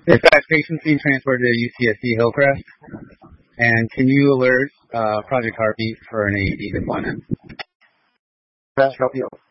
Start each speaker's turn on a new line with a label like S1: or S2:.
S1: It's got patients being transported to UCSD Hillcrest. And can you alert Project Heartbeat for an AED deployment?
S2: Crash, help you.